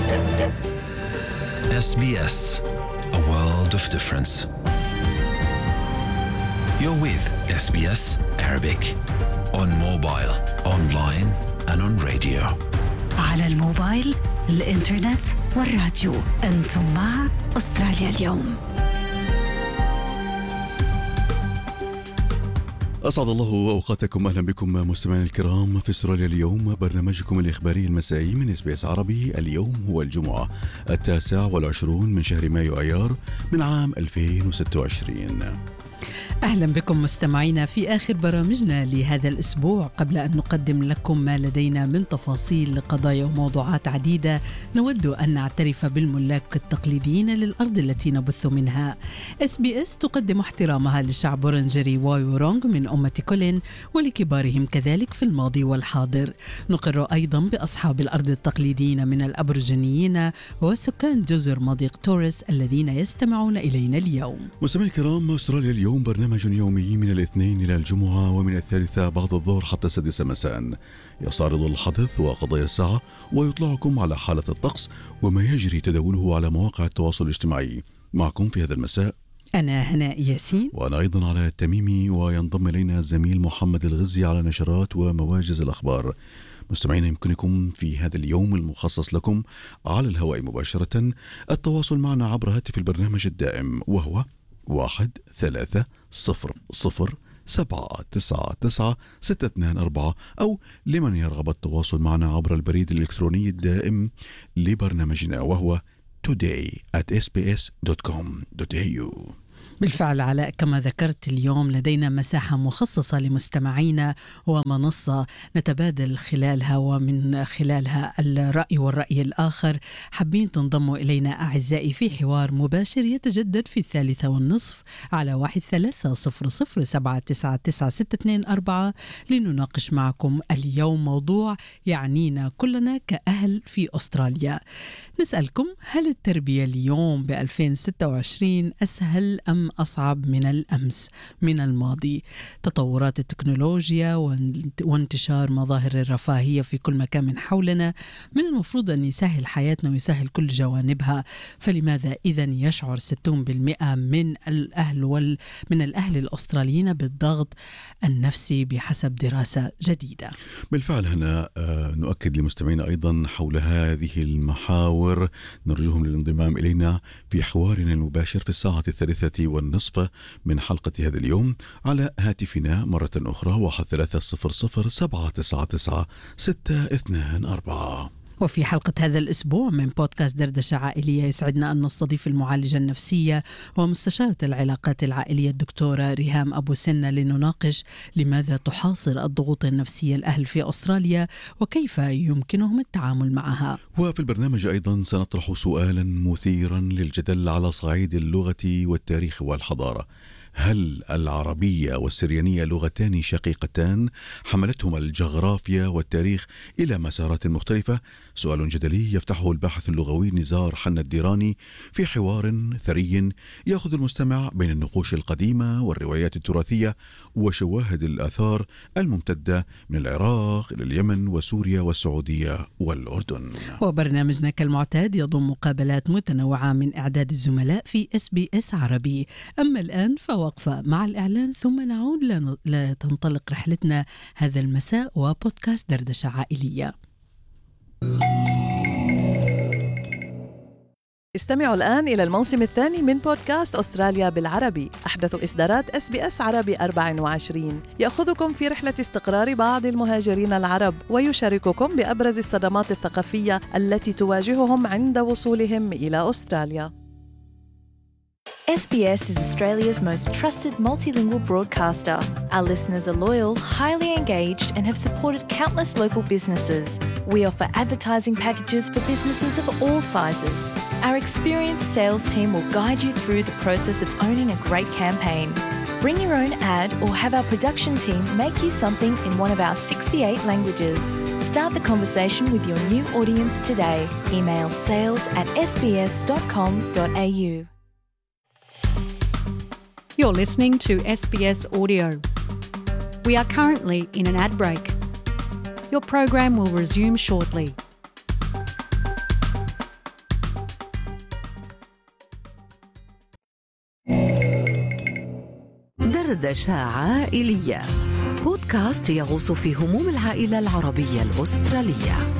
SBS, a world of difference. You're with SBS Arabic on mobile, online and on radio. على الموبايل، الإنترنت والراديو. أنتم مع أستراليا اليوم. أسعد الله أوقاتكم. أهلا بكم مستمعين الكرام في أستراليا اليوم، برنامجكم الإخباري المسائي من SBS عربي. اليوم هو الجمعة 29 من شهر مايو أيار من عام 2026. أهلا بكم مستمعينا في آخر برامجنا لهذا الأسبوع. قبل أن نقدم لكم ما لدينا من تفاصيل لقضايا وموضوعات عديدة، نود أن نعترف بالملاك التقليديين للأرض التي نبث منها. SBS تقدم احترامها لشعب ورنجري وايورونغ من أمة كولين ولكبارهم كذلك في الماضي والحاضر. نقر أيضا بأصحاب الأرض التقليديين من الأبرجنيين وسكان جزر مضيق توريس الذين يستمعون إلينا اليوم. مستمعين الكرام، أستراليا اليوم برنامج يومي من الاثنين إلى الجمعة ومن الثالثة بعد الظهر حتى 6 مساء، يستعرض الحدث وقضايا الساعة ويطلعكم على حالة الطقس وما يجري تداوله على مواقع التواصل الاجتماعي. معكم في هذا المساء أنا هناء ياسين وأنا أيضا على التميمي، وينضم إلينا الزميل محمد الغزي على نشرات ومواجز الأخبار. مستمعين، يمكنكم في هذا اليوم المخصص لكم على الهواء مباشرة التواصل معنا عبر هاتف البرنامج الدائم، وهو 1-300-799-624، أو لمن يرغب التواصل معنا عبر البريد الإلكتروني الدائم لبرنامجنا، وهو today@sbs.com.au. بالفعل علاء، كما ذكرت اليوم لدينا مساحة مخصصة لمستمعينا ومنصة نتبادل خلالها ومن خلالها الرأي والرأي الآخر. حابين تنضموا إلينا أعزائي في حوار مباشر يتجدد في 3:30 على 1-300-799-624 لنناقش معكم اليوم موضوع يعنينا كلنا كأهل في أستراليا. نسألكم، هل التربية اليوم ب2026 أسهل أم أصعب من الأمس، من الماضي؟ تطورات التكنولوجيا وانتشار مظاهر الرفاهية في كل مكان من حولنا من المفروض أن يسهل حياتنا ويسهل كل جوانبها، فلماذا إذن يشعر 60% من الأهل الأستراليين بالضغط النفسي بحسب دراسة جديدة؟ بالفعل هنا نؤكد لمستمعينا أيضا حول هذه المحاور. نرجوهم للانضمام إلينا في حوارنا المباشر في 3:30 من حلقة هذا اليوم على هاتفنا مرة أخرى 1-300-799-624. وفي حلقة هذا الأسبوع من بودكاست دردشة عائلية، يسعدنا أن نستضيف المعالجة النفسية ومستشارة العلاقات العائلية الدكتورة ريهام أبو سنة لنناقش لماذا تحاصر الضغوط النفسية الأهل في أستراليا وكيف يمكنهم التعامل معها. وفي البرنامج أيضا سنطرح سؤالا مثيرا للجدل على صعيد اللغة والتاريخ والحضارة. هل العربية والسريانية لغتان شقيقتان حملتهما الجغرافيا والتاريخ إلى مسارات مختلفة؟ سؤال جدلي يفتحه الباحث اللغوي نزار حنا الديراني في حوار ثري يأخذ المستمع بين النقوش القديمة والروايات التراثية وشواهد الآثار الممتدة من العراق إلى اليمن وسوريا والسعودية والأردن. وبرنامجنا كالمعتاد يضم مقابلات متنوعة من إعداد الزملاء في SBS عربي. أما الآن وقفة مع الإعلان ثم نعود لتنطلق رحلتنا هذا المساء وبودكاست دردشة عائلية. استمعوا الآن إلى الموسم الثاني من بودكاست أستراليا بالعربي، أحدث إصدارات SBS عربي 24، يأخذكم في رحلة استقرار بعض المهاجرين العرب ويشارككم بأبرز الصدمات الثقافية التي تواجههم عند وصولهم إلى أستراليا. SBS is Australia's most trusted multilingual broadcaster. Our listeners are loyal, highly engaged, and have supported countless local businesses. We offer advertising packages for businesses of all sizes. Our experienced sales team will guide you through the process of owning a great campaign. Bring your own ad or have our production team make you something in one of our 68 languages. Start the conversation with your new audience today. Email sales@sbs.com.au. You're listening to SBS Audio. We are currently in an ad break. Your program will resume shortly. دردشة عائلية، بودكاست يغوص في هموم العائلة العربية الأسترالية.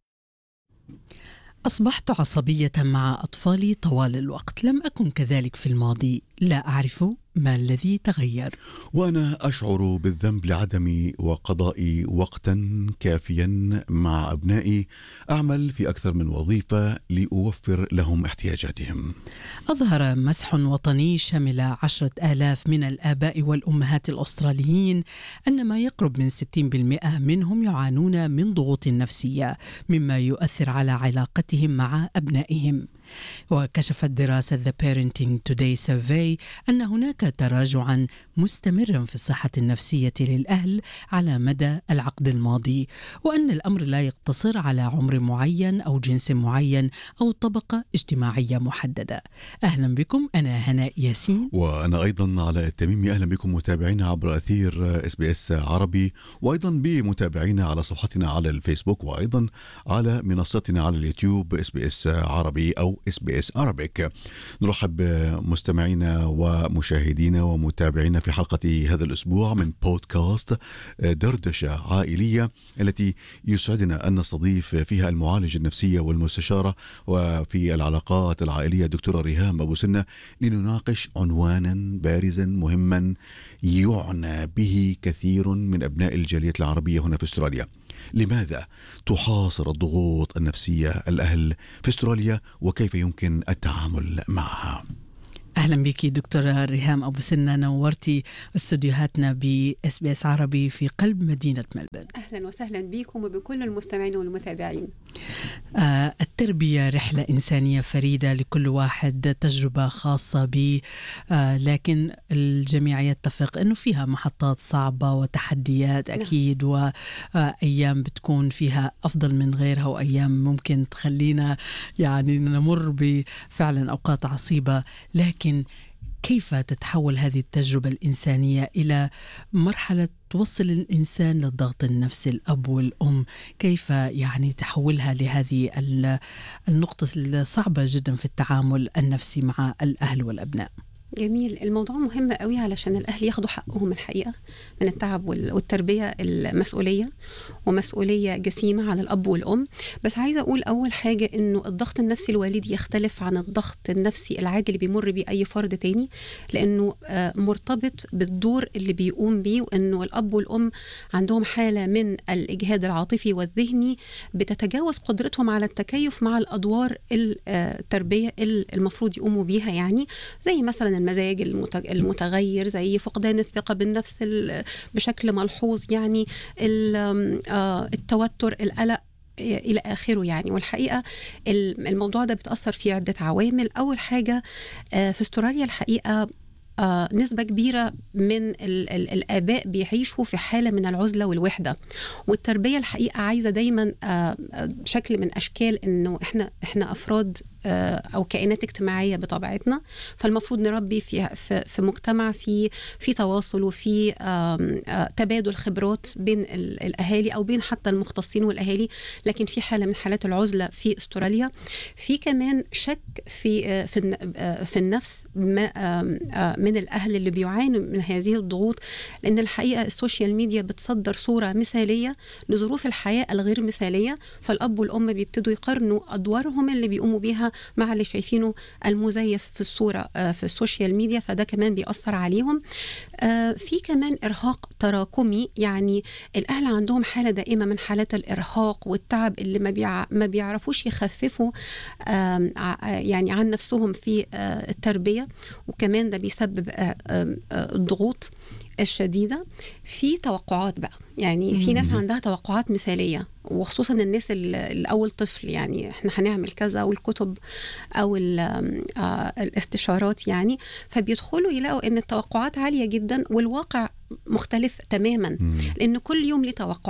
أصبحت عصبية مع أطفالي طوال الوقت، لم أكن كذلك في الماضي، لا أعرف ما الذي تغير. وأنا أشعر بالذنب لعدم وقضاء وقتا كافيا مع أبنائي. أعمل في أكثر من وظيفة لأوفر لهم احتياجاتهم. أظهر مسح وطني شمل 10,000 من الآباء والأمهات الأستراليين أن ما يقرب من 60% منهم يعانون من ضغوط نفسية، مما يؤثر على علاقتهم مع أبنائهم. وكشفت دراسة The Parenting Today Survey أن هناك تراجعا مستمرا في الصحة النفسية للأهل على مدى العقد الماضي، وأن الأمر لا يقتصر على عمر معين أو جنس معين أو طبقة اجتماعية محددة. أهلا بكم، أنا هناء ياسين وأنا أيضا علاء التميمي. أهلا بكم متابعينا عبر أثير SBS عربي، وأيضا بمتابعينا على صفحتنا على الفيسبوك، وأيضا على منصتنا على اليوتيوب SBS عربي أو SBS Arabic. نرحب مستمعينا ومشاهدينا ومتابعينا في حلقة هذا الأسبوع من بودكاست دردشة عائلية، التي يسعدنا أن نستضيف فيها المعالجة النفسية والمستشارة وفي العلاقات العائلية دكتورة ريهام أبو سنة، لنناقش عنوانا بارزا مهما يعنى به كثير من أبناء الجالية العربية هنا في أستراليا. لماذا تحاصر الضغوط النفسية الأهل في أستراليا، وكيف يمكن التعامل معها؟ أهلا بك دكتورة ريهام أبو سنة، نورتي استوديوهاتنا بSBS عربي في قلب مدينة ملبورن. أهلا وسهلا بكم وبكل المستمعين والمتابعين. التربية رحلة إنسانية فريدة، لكل واحد تجربة خاصة به، لكن الجميع يتفق أنه فيها محطات صعبة وتحديات أكيد، وأيام بتكون فيها أفضل من غيرها، وأيام ممكن تخلينا يعني نمر بفعلا أوقات عصيبة. لكن كيف تتحول هذه التجربة الإنسانية إلى مرحلة توصل الإنسان للضغط النفسي؟ الأب والأم كيف يعني تحولها لهذه النقطة الصعبة جدا في التعامل النفسي مع الأهل والأبناء؟ جميل، الموضوع مهم قوي علشان الأهل ياخدوا حقهم الحقيقة من التعب والتربية. المسؤولية ومسؤولية جسيمة على الأب والأم. بس عايزة أقول أول حاجة إنه الضغط النفسي الوالدي يختلف عن الضغط النفسي العادي اللي بيمر بيه أي فرد تاني، لأنه مرتبط بالدور اللي بيقوم بيه، وإنه الأب والأم عندهم حالة من الإجهاد العاطفي والذهني بتتجاوز قدرتهم على التكيف مع الأدوار التربية المفروض يقوموا بيها، يعني زي مثلا المزاج المتغير، زي فقدان الثقة بالنفس بشكل ملحوظ، يعني التوتر، القلق إلى آخره يعني. والحقيقة الموضوع ده بتأثر فيه عدة عوامل. أول حاجة في أستراليا الحقيقة نسبة كبيرة من الآباء بيعيشوا في حالة من العزلة والوحدة، والتربية الحقيقة عايزة دايما شكل من أشكال إنه إحنا أفراد أو كائنات اجتماعية بطبيعتنا، فالمفروض نربي في مجتمع في تواصل وفي تبادل خبرات بين الأهالي أو بين حتى المختصين والأهالي. لكن في حالة من حالات العزلة في أستراليا. في كمان شك في النفس من الأهل اللي بيعانوا من هذه الضغوط، لأن الحقيقة السوشيال ميديا بتصدر صورة مثالية لظروف الحياة الغير مثالية، فالأب والأم بيبتدوا يقارنوا أدوارهم اللي بيقوموا بيها مع اللي شايفينه المزيف في الصورة في السوشيال ميديا، فده كمان بيأثر عليهم. في كمان إرهاق تراكمي، يعني الأهل عندهم حالة دائمة من حالات الإرهاق والتعب اللي ما بيعرفوش يخففوا يعني عن نفسهم في التربية، وكمان ده بيسبب الضغوط الشديدة. في توقعات بقى، يعني في ناس عندها توقعات مثالية، وخصوصا الناس الأول طفل، يعني احنا هنعمل كذا، والكتب أو الاستشارات يعني، فبيدخلوا يلاقوا ان التوقعات عالية جدا والواقع مختلف تماما، لأن كل يوم ليه توقعاته،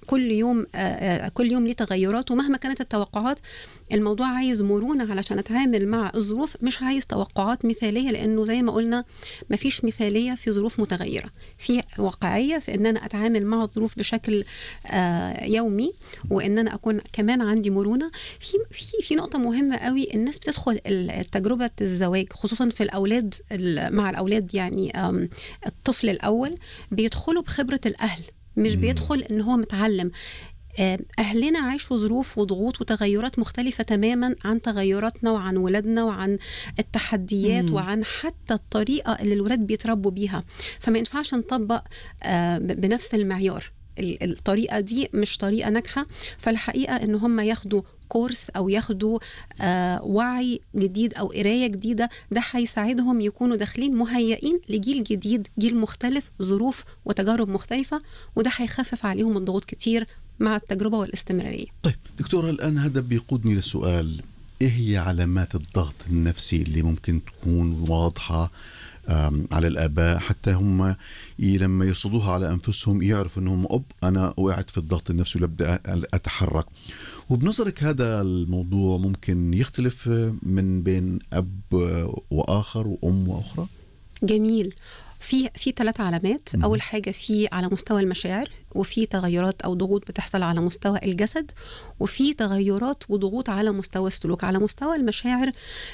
كل يوم ليه تغيرات، ومهما كانت التوقعات الموضوع عايز مرونة علشان أتعامل مع الظروف، مش عايز توقعات مثالية، لأنه زي ما قلنا مفيش مثالية في ظروف متغيرة، في واقعية في أن أنا أتعامل مع الظروف بشكل يومي، وأن أنا أكون كمان عندي مرونة. في نقطة مهمة قوي، الناس بتدخل تجربة الزواج خصوصا في الأولاد مع الأولاد، يعني الطفل الأول بيدخلوا بخبرة الأهل، مش بيدخل إن هو متعلم. أهلنا عاشوا ظروف وضغوط وتغيرات مختلفة تماما عن تغيراتنا وعن ولادنا وعن التحديات وعن حتى الطريقة اللي الولاد بيتربوا بيها، فما ينفعش نطبق بنفس المعيار. الطريقة دي مش طريقة ناجحة. فالحقيقة إن هم ياخدوا كورس أو ياخدوا وعي جديد أو قراية جديدة، ده هيساعدهم يكونوا داخلين مهيئين لجيل جديد، جيل مختلف، ظروف وتجارب مختلفة، وده هيخفف عليهم الضغوط كتير مع التجربة والاستمرارية. طيب دكتورة، الآن هذا بيقودني للسؤال، إيه هي علامات الضغط النفسي اللي ممكن تكون واضحة على الآباء حتى هم لما يصدوها على أنفسهم يعرفوا أنهم أنا وقعت في الضغط النفسي وأبدأ أتحرك؟ وبنظرك هذا الموضوع ممكن يختلف من بين أب وآخر وأم وأخرى؟ جميل. في 3 علامات. أول حاجة في على مستوى المشاعر، وفي تغيرات أو ضغوط بتحصل على مستوى الجسد، وفي تغيرات وضغوط على مستوى السلوك. على مستوى المشاعر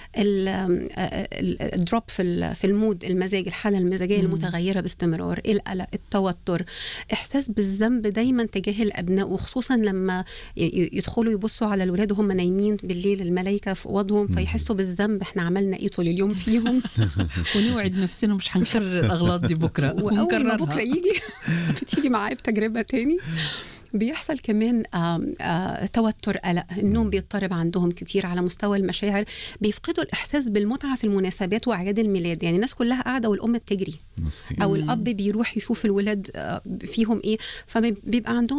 الدروب في المود، المزاج، الحالة المزاجية المتغيرة باستمرار، القلق، التوتر، إحساس بالذنب دايما تجاه الأبناء، وخصوصا لما يدخلوا يبصوا على الولاد وهم نايمين بالليل، الملائكة في وضعهم، فيحسوا بالذنب، احنا عملنا ايه طول اليوم فيهم. ونوعد نفسنا مش هنكرر الأغلاط دي بكرة، وأول ما بكرة يجي بتيجي معايا بتجربة تاني. بيحصل كمان توتر، قلق، النوم بيضطرب عندهم كتير. على مستوى المشاعر بيفقدوا الإحساس بالمتعة في المناسبات وأعياد الميلاد، يعني الناس كلها قاعدة والأم بتجري، أو الأب بيروح يشوف الولاد فيهم إيه، فبيبقى عندهم